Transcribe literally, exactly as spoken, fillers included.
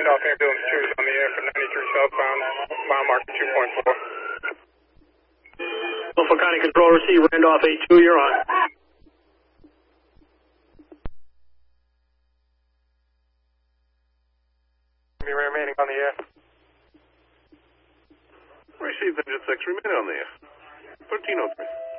Randolph ambulance two is on the air for ninety-three southbound, mile marker two point four. Norfolk County Control, receive Randolph eight two, you're on. Be remaining on the air. Receive engine six, remain on the air. thirteen oh three.